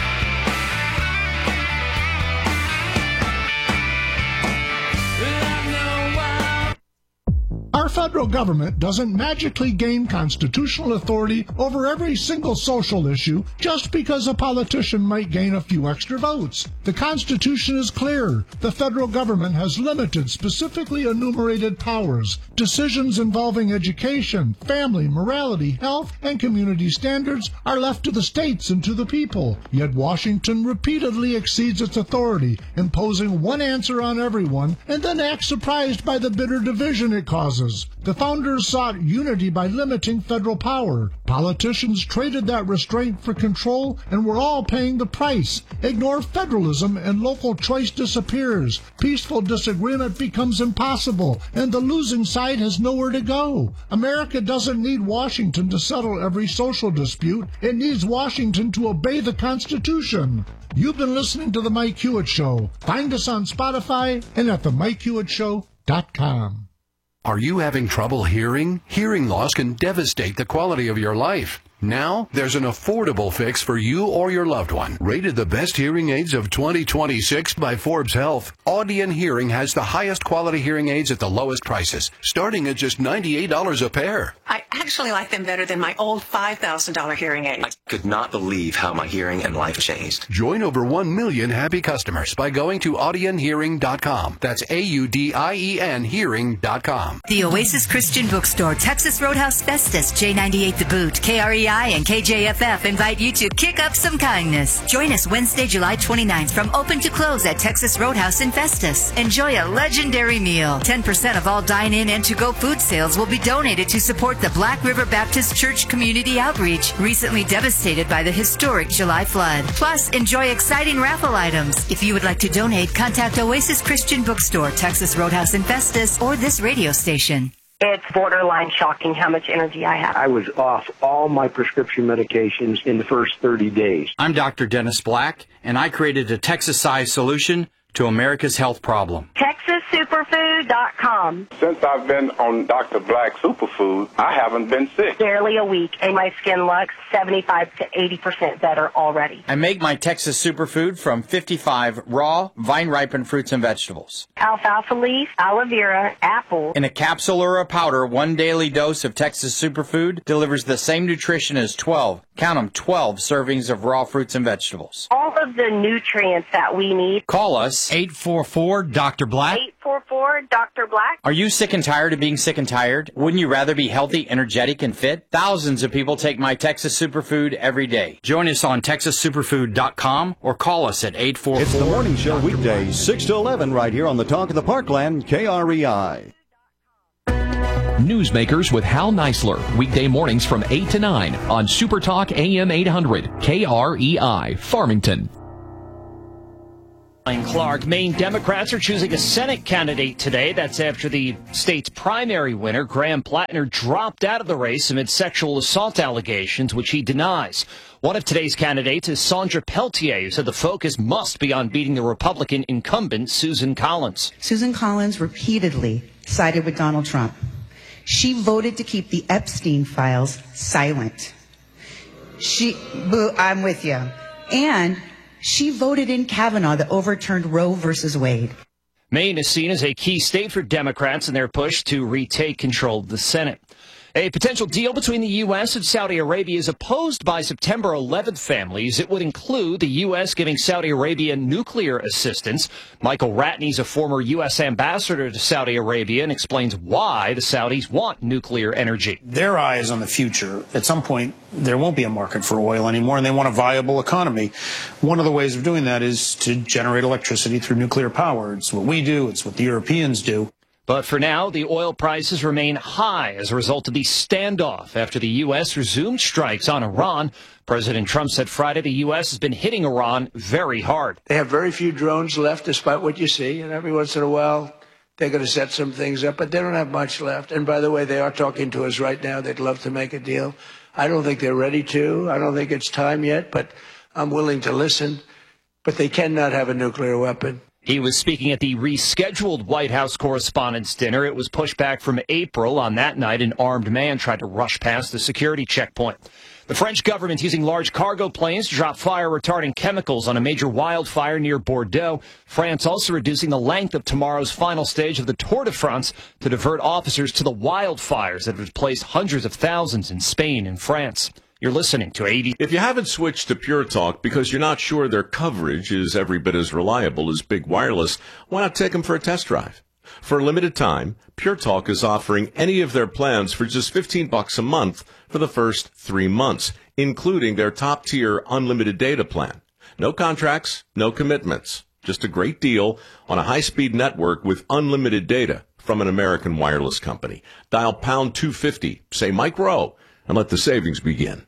Our federal government doesn't magically gain constitutional authority over every single social issue just because a politician might gain a few extra votes. The Constitution is clear. The federal government has limited, specifically enumerated powers. Decisions involving education, family, morality, health, and community standards are left to the states and to the people. Yet Washington repeatedly exceeds its authority, imposing one answer on everyone, and then acts surprised by the bitter division it causes. The founders sought unity by limiting federal power. Politicians traded that restraint for control, and we're all paying the price. Ignore federalism and local choice disappears. Peaceful disagreement becomes impossible, and the losing side has nowhere to go. America doesn't need Washington to settle every social dispute. It needs Washington to obey the Constitution. You've been listening to The Mike Hewitt Show. Find us on Spotify and at themikehewittShow.com. Are you having trouble hearing? Hearing loss can devastate the quality of your life. Now, there's an affordable fix for you or your loved one. Rated the best hearing aids of 2026 by Forbes Health, Audion Hearing has the highest quality hearing aids at the lowest prices, starting at just $98 a pair. I actually like them better than my old $5,000 hearing aids. I could not believe how my hearing and life changed. Join over 1 million happy customers by going to audionhearing.com. That's AUDIEN hearing.com. The Oasis Christian Bookstore, Texas Roadhouse Festus, J98 The Boot, KREI, and KJFF invite you to kick up some kindness. Join us Wednesday, July 29th from open to close at Texas Roadhouse in Festus. Enjoy a legendary meal. 10% of all dine-in and to-go food sales will be donated to support the Black River Baptist Church Community Outreach, recently devastated by the historic July flood. Plus, enjoy exciting raffle items. If you would like to donate, contact Oasis Christian Bookstore, Texas Roadhouse in Festus, or this radio station. It's borderline shocking how much energy I have. I was off all my prescription medications in the first 30 days. I'm Dr. Dennis Black, and I created a Texas-sized solution to America's health problem. TexasSuperfood.com. Since I've been on Dr. Black Superfood, I haven't been sick. Barely a week, and my skin looks 75 to 80% better already. I make my Texas Superfood from 55 raw, vine-ripened fruits and vegetables. Alfalfa leaf, aloe vera, apple. In a capsule or a powder, 1 daily dose of Texas Superfood delivers the same nutrition as 12 servings of raw fruits and vegetables. All of the nutrients that we need. Call us 844-DR-BLACK. 844-Dr. Black. Are you sick and tired of being sick and tired? Wouldn't you rather be healthy, energetic, and fit? Thousands of people take my Texas Superfood every day. Join us on TexasSuperfood.com or call us at 844. It's the morning show weekdays 6 to 11 right here on the Talk of the Parkland, KREI. Newsmakers with Hal Neisler, weekday mornings from 8 to 9 on Super Talk AM 800, KREI, Farmington. Clark, Maine Democrats are choosing a Senate candidate today. That's after the state's primary winner, Graham Plattner, dropped out of the race amid sexual assault allegations, which he denies. One of today's candidates is Sandra Peltier, who said the focus must be on beating the Republican incumbent, Susan Collins. Susan Collins repeatedly sided with Donald Trump. She voted to keep the Epstein files silent. I'm with you. And she voted in Kavanaugh that overturned Roe versus Wade. Maine is seen as a key state for Democrats in their push to retake control of the Senate. A potential deal between the U.S. and Saudi Arabia is opposed by September 11th families. It would include the U.S. giving Saudi Arabia nuclear assistance. Michael Ratney is a former U.S. ambassador to Saudi Arabia and explains why the Saudis want nuclear energy. Their eye is on the future. At some point, there won't be a market for oil anymore, and they want a viable economy. One of the ways of doing that is to generate electricity through nuclear power. It's what we do. It's what the Europeans do. But for now, the oil prices remain high as a result of the standoff after the U.S. resumed strikes on Iran. President Trump said Friday the U.S. has been hitting Iran very hard. They have very few drones left, despite what you see, and every once in a while they're going to set some things up, but they don't have much left. And by the way, they are talking to us right now. They'd love to make a deal. I don't think they're ready to. I don't think it's time yet, but I'm willing to listen. But they cannot have a nuclear weapon. He was speaking at the rescheduled White House Correspondents' Dinner. It was pushed back from April. On that night, an armed man tried to rush past the security checkpoint. The French government using large cargo planes to drop fire-retardant chemicals on a major wildfire near Bordeaux. France also reducing the length of tomorrow's final stage of the Tour de France to divert officers to the wildfires that have displaced hundreds of thousands in Spain and France. You're listening to 80. If you haven't switched to Pure Talk because you're not sure their coverage is every bit as reliable as Big Wireless, why not take them for a test drive? For a limited time, Pure Talk is offering any of their plans for just $15 a month for the first 3 months, including their top-tier unlimited data plan. No contracts, no commitments. Just a great deal on a high-speed network with unlimited data from an American wireless company. Dial pound 250, say Mike Rowe, and let the savings begin.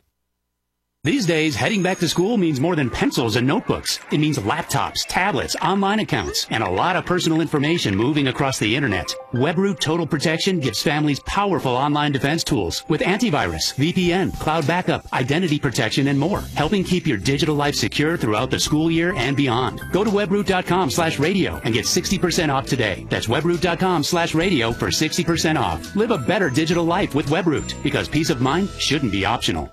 These days, heading back to school means more than pencils and notebooks. It means laptops, tablets, online accounts, and a lot of personal information moving across the internet. WebRoot Total Protection gives families powerful online defense tools with antivirus, VPN, cloud backup, identity protection, and more, helping keep your digital life secure throughout the school year and beyond. Go to webroot.com/radio and get 60% off today. That's webroot.com/radio for 60% off. Live a better digital life with WebRoot, because peace of mind shouldn't be optional.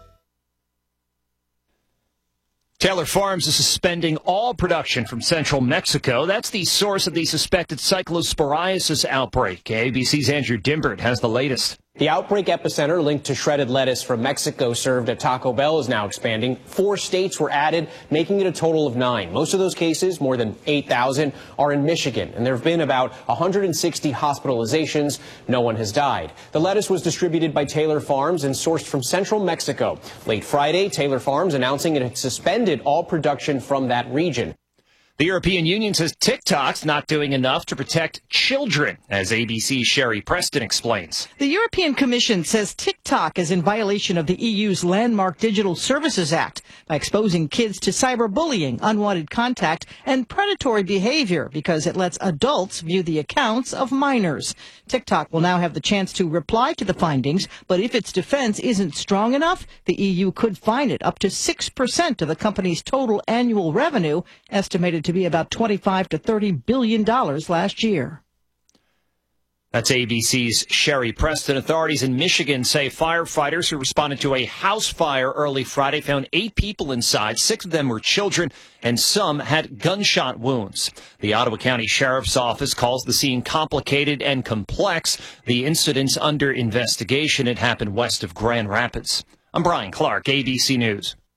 Taylor Farms is suspending all production from central Mexico. That's the source of the suspected cyclosporiasis outbreak. ABC's Andrew Dimbert has the latest. The outbreak epicenter linked to shredded lettuce from Mexico served at Taco Bell is now expanding. 4 states were added, making it a total of 9. Most of those cases, more than 8,000, are in Michigan, and there have been about 160 hospitalizations. No one has died. The lettuce was distributed by Taylor Farms and sourced from central Mexico. Late Friday, Taylor Farms announcing it had suspended all production from that region. The European Union says TikTok's not doing enough to protect children, as ABC's Sherry Preston explains. The European Commission says TikTok is in violation of the EU's Landmark Digital Services Act by exposing kids to cyberbullying, unwanted contact, and predatory behavior because it lets adults view the accounts of minors. TikTok will now have the chance to reply to the findings, but if its defense isn't strong enough, the EU could fine it up to 6% of the company's total annual revenue, estimated to be about $25 to $30 billion last year. That's ABC's Sherry Preston. Authorities in Michigan say firefighters who responded to a house fire early Friday found 8 people inside. 6 of them were children, and some had gunshot wounds. The Ottawa County Sheriff's Office calls the scene complicated and complex. The incident's under investigation. It happened west of Grand Rapids. I'm Brian Clark, ABC News.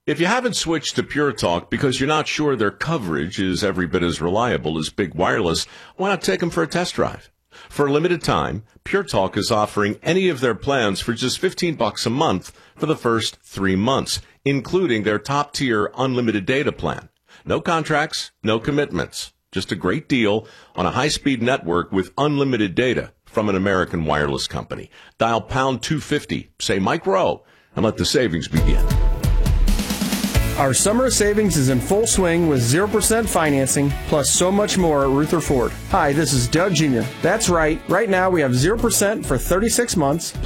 If you haven't switched to Pure Talk because you're not sure their coverage is every bit as reliable as Big Wireless, why not take them for a test drive? For a limited time, Pure Talk is offering any of their plans for just $15 a month for the first 3 months, including their top-tier unlimited data plan. No contracts, no commitments. Just a great deal on a high-speed network with unlimited data from an American wireless company. Dial pound 250, say Mike Rowe, and let the savings begin. Our summer savings is in full swing with 0% financing, plus so much more at Ruther Ford. Hi, this is Doug Jr. That's right. Right now we have 0% for 36 months.